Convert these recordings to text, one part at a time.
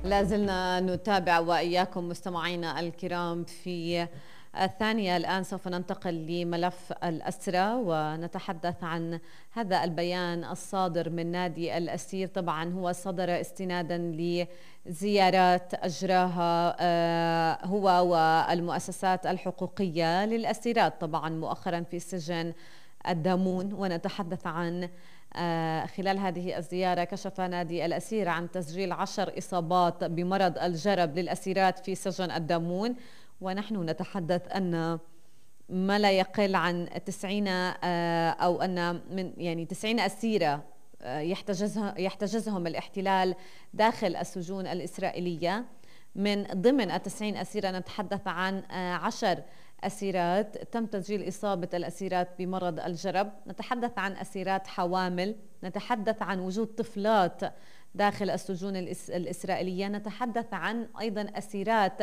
لازلنا نتابع وإياكم مستمعينا الكرام في الثانية. الآن سوف ننتقل لملف الأسرى ونتحدث عن هذا البيان الصادر من نادي الأسير. طبعا هو صدر استنادا لزيارات أجراها هو والمؤسسات الحقوقية للأسيرات طبعا مؤخرا في سجن الدامون. ونتحدث عن خلال هذه الزيارة كشف نادي الأسير عن تسجيل 10 إصابات بمرض الجرب للأسيرات في سجن الدامون، ونحن نتحدث أن ما لا يقل عن 90 أو أن من 90 أسيرة يحتجزهم الاحتلال داخل السجون الإسرائيلية. من ضمن 90 أسيرة نتحدث عن 10 أسيرات تم تسجيل إصابة الأسيرات بمرض الجرب، نتحدث عن أسيرات حوامل، نتحدث عن وجود طفلات داخل السجون الإسرائيلية، نتحدث عن أيضا أسيرات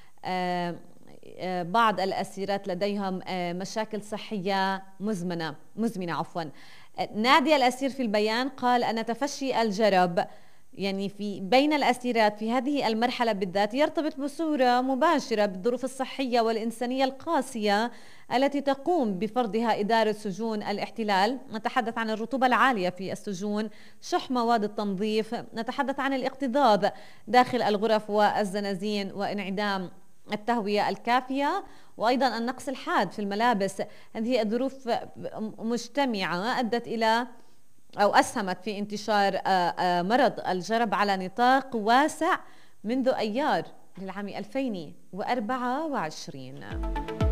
بعض الأسيرات لديهم مشاكل صحية مزمنة. نادي الأسير في البيان قال أن تفشي الجرب في بين الأسيرات في هذه المرحلة بالذات يرتبط بصورة مباشرة بالظروف الصحية والإنسانية القاسية التي تقوم بفرضها إدارة سجون الاحتلال. نتحدث عن الرطوبة العالية في السجون، شح مواد التنظيف، نتحدث عن الاكتظاظ داخل الغرف والزنازين وانعدام التهوية الكافية، وأيضا النقص الحاد في الملابس. هذه الظروف مجتمعة أدت إلى أو أسهمت في انتشار مرض الجرب على نطاق واسع منذ أيار للعام 2024.